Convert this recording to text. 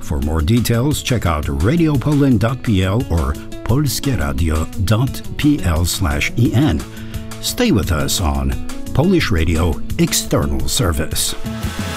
For more details, check out radiopoland.pl or polskieradio.pl/en. Stay with us on Polish Radio External Service.